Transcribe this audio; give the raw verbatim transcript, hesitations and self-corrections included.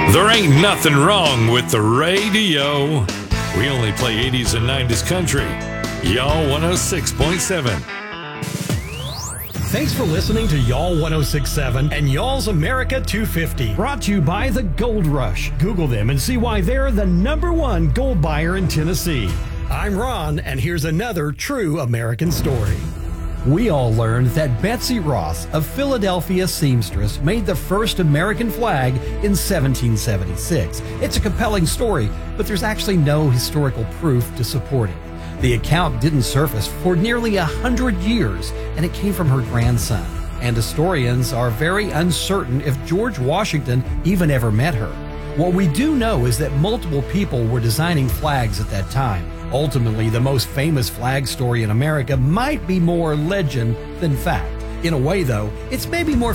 There ain't nothing wrong with the radio. We only play eighties and nineties country. Y'all one oh six point seven. Thanks for listening to Y'all one oh six point seven and Y'all's America two fifty. Brought to you by the Gold Rush. Google them and see why they're the number one gold buyer in Tennessee. I'm Ron, and here's another true American story. We all learned that Betsy Ross, a Philadelphia seamstress, made the first American flag in seventeen seventy-six. It's a compelling story, but there's actually no historical proof to support it. The account didn't surface for nearly a hundred years, and it came from her grandson. And historians are very uncertain if George Washington even ever met her. What we do know is that multiple people were designing flags at that time. Ultimately, the most famous flag story in America might be more legend than fact. In a way, though, it's maybe more